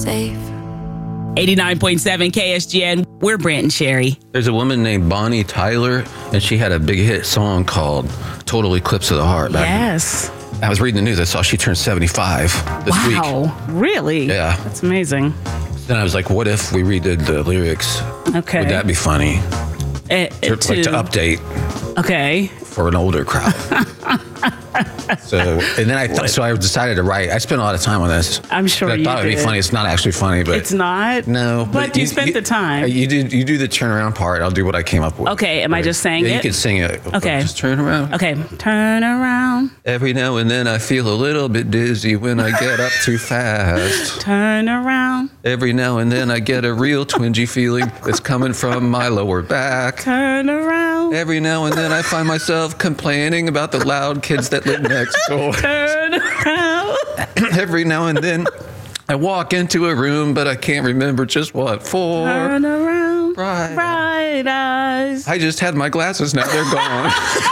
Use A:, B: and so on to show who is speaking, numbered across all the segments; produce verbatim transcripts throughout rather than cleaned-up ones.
A: safe.
B: eighty-nine point seven K S G N. We're Brant and Sherry.
C: There's a woman named Bonnie Tyler, and she had a big hit song called Total Eclipse of the Heart. Back
B: Yes.
C: I was reading the news. I saw she turned seventy-five this week.
B: Wow. Really?
C: Yeah.
B: That's amazing.
C: Then I was like, what if we redid the lyrics?
B: Okay.
C: Would that be funny?
B: It,
C: To, like to update
B: Okay.
C: for an older crowd. So, and then I th- so I decided to write. I spent a lot of time on this.
B: I'm sure
C: I
B: you
C: thought it'd be
B: did.
C: funny. It's not actually funny, but
B: It's not?
C: No,
B: But you spent the time.
C: You do you do the turnaround part. I'll do what I came up with.
B: Okay, am I just saying
C: yeah,
B: it?
C: You can sing it.
B: Okay.
C: Just turn around.
B: Okay. Turn around.
C: Every now and then I feel a little bit dizzy when I get up too fast.
B: Turn around.
C: Every now and then I get a real twingy feeling that's coming from my lower back.
B: Turn around.
C: Every now and then I find myself complaining about the loud kids that live next door.
B: Turn around.
C: Every now and then I walk into a room, but I can't remember just what for.
B: Turn around.
C: Bright.
B: Bright eyes.
C: I just had my glasses, now they're gone.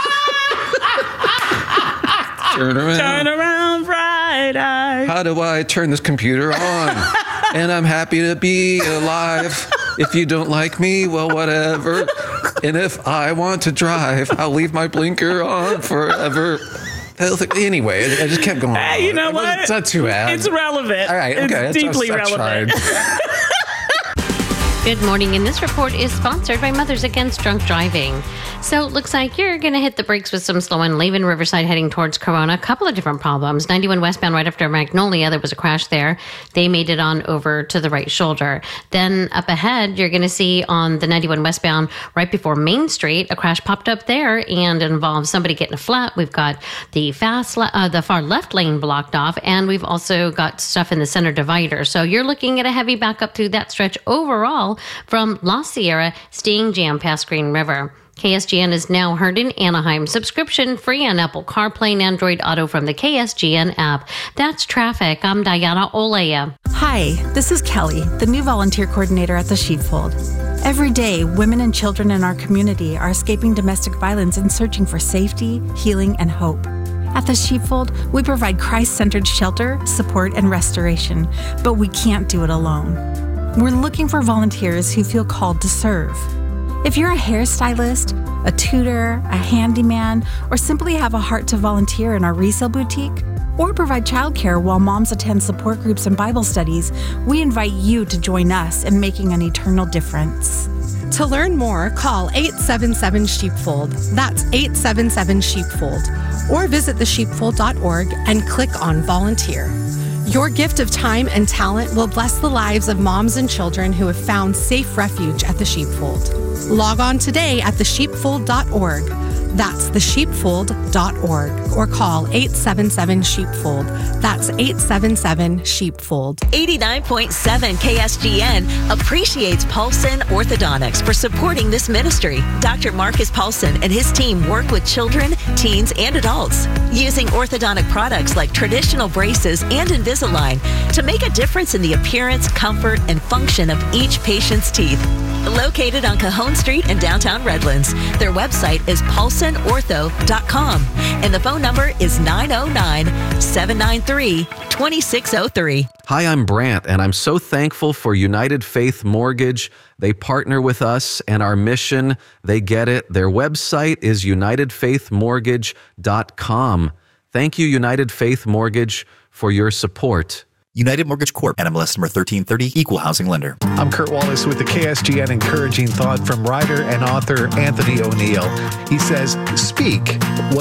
C: Turn around.
B: Turn around. Bright eyes.
C: How do I turn this computer on? And I'm happy to be alive. If you don't like me, well, whatever. And if I want to drive, I'll leave my blinker on forever. Anyway, I just kept going.
B: Hey, you know
C: It
B: what?
C: wasn't- It's not too bad.
B: It's relevant.
C: All right, okay.
B: It's
C: that's-
B: deeply
C: I, I
B: relevant.
C: tried.
D: Good morning, and this report is sponsored by Mothers Against Drunk Driving. So it looks like you're going to hit the brakes with some slowing, leaving Riverside heading towards Corona. A couple of different problems. ninety-one westbound right after Magnolia, there was a crash there. They made it on over to the right shoulder. Then up ahead, you're going to see on the ninety-one westbound right before Main Street, a crash popped up there and involved somebody getting a flat. We've got the fast, le- uh, the far left lane blocked off, and we've also got stuff in the center divider. So you're looking at a heavy backup through that stretch overall from La Sierra, staying jammed past Green River. K S G N is now heard in Anaheim. Subscription free on Apple CarPlay and Android Auto from the K S G N app. That's traffic. I'm Diana Olea.
E: Hi, this is Kelly, the new volunteer coordinator at the Sheepfold. Every day, women and children in our community are escaping domestic violence and searching for safety, healing, and hope. At the Sheepfold, we provide Christ-centered shelter, support, and restoration, but we can't do it alone. We're looking for volunteers who feel called to serve. If you're a hairstylist, a tutor, a handyman, or simply have a heart to volunteer in our resale boutique, or provide childcare while moms attend support groups and Bible studies, we invite you to join us in making an eternal difference.
F: To learn more, call eight seven seven Sheepfold. That's eight seven seven Sheepfold. Or visit the sheepfold dot org and click on Volunteer. Your gift of time and talent will bless the lives of moms and children who have found safe refuge at the Sheepfold. Log on today at the sheepfold dot org. That's the sheepfold dot org. Or call eight seven seven Sheepfold. That's eight seven seven Sheepfold.
G: eighty-nine point seven K S G N appreciates Paulson Orthodontics for supporting this ministry. Doctor Marcus Paulson and his team work with children, teens, and adults using orthodontic products like traditional braces and Invisalign to make a difference in the appearance, comfort, and function of each patient's teeth. Located on Cajon Street in downtown Redlands, their website is paulson ortho dot com and the phone number is nine oh nine, seven nine three, two six oh three.
H: Hi, I'm Brant, and I'm so thankful for United Faith Mortgage. They partner with us and our mission. They get it. Their website is united faith mortgage dot com. Thank you, United Faith Mortgage, for your support.
I: United Mortgage Corp, N M L S number thirteen thirty, Equal Housing Lender.
J: I'm Kurt Wallace with the K S G N Encouraging Thought from writer and author Anthony O'Neill. He says, speak what